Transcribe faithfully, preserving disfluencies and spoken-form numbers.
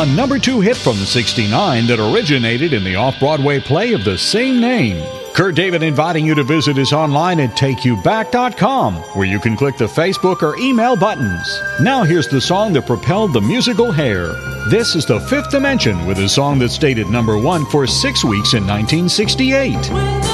a number two hit from sixty-nine that originated in the off-Broadway play of the same name. Kurt David inviting you to visit us online at take you back dot com, where you can click the Facebook or email buttons. Now here's the song that propelled the musical Hair. This is The Fifth Dimension with a song that stayed at number one for six weeks in nineteen sixty-eight.